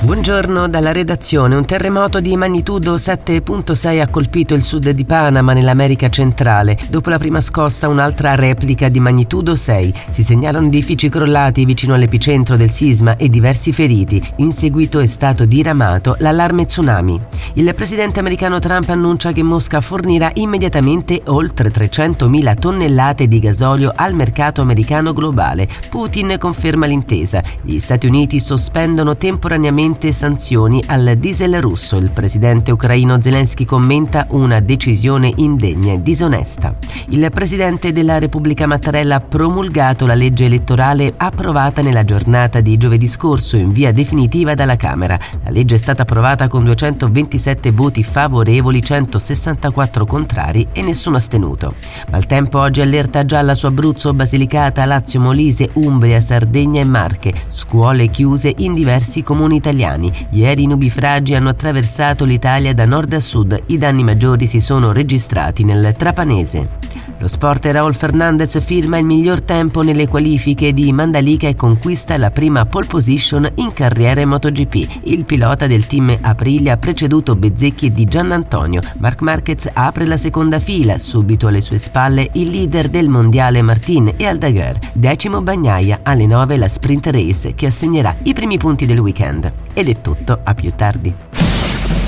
Buongiorno dalla redazione. Un terremoto di magnitudo 7.6 ha colpito il sud di Panama nell'America centrale. Dopo la prima scossa un'altra replica di magnitudo 6. Si segnalano edifici crollati vicino all'epicentro del sisma e diversi feriti. In seguito è stato diramato l'allarme tsunami. Il presidente americano Trump annuncia che Mosca fornirà immediatamente oltre 300.000 tonnellate di gasolio al mercato americano globale. Putin conferma l'intesa. Gli Stati Uniti sospendono temporaneamente sanzioni al diesel russo. Il presidente ucraino Zelensky commenta una decisione indegna e disonesta. Il presidente della Repubblica Mattarella ha promulgato la legge elettorale approvata nella giornata di giovedì scorso in via definitiva dalla Camera. La legge è stata approvata con 227 voti favorevoli, 164 contrari e nessuno astenuto. Maltempo oggi allerta gialla su Abruzzo, Basilicata, Lazio, Molise, Umbria, Sardegna e Marche. Scuole chiuse in diversi comuni italiani. Ieri i nubifragi hanno attraversato l'Italia da nord a sud. I danni maggiori si sono registrati nel Trapanese. Lo sport. Raúl Fernández firma il miglior tempo nelle qualifiche di Mandalika e conquista la prima pole position in carriera in MotoGP. Il pilota del team Aprilia ha preceduto Bezzecchi e Di Giannantonio. Marc Márquez apre la seconda fila, subito alle sue spalle il leader del mondiale Martin e Aldeguer. 10° Bagnaia, alle 9 la sprint race che assegnerà i primi punti del weekend. Ed è tutto, a più tardi.